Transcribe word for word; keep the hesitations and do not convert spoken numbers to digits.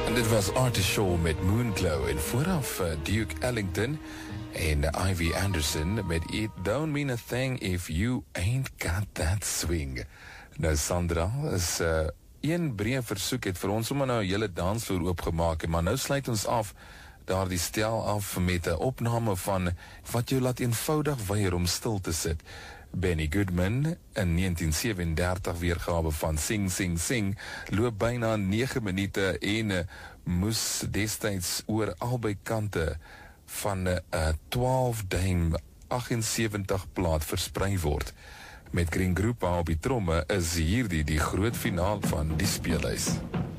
Dit was Artie Shaw met Moonglow en vooraf uh, Duke Ellington en uh, Ivy Anderson met It Don't Mean a Thing If You Ain't Got That Swing. Nou Sandra, is uh, een breë versoek het vir ons sommer nou 'n hele dansvloer oopgemaak, maar nou sluit ons af daar die stel af met 'n opname van wat jou laat eenvoudig weier om stil te sit. Benny Goodman in negentien sewendertig weergawe van Sing Sing Sing loop byna nege minute en uh, moes destyds oor albei kante van 'n uh, twaalf duim agt en sewentig plaat versprei word. Met Green Groepa op die tromme is hierdie die groot finaal van die speellys.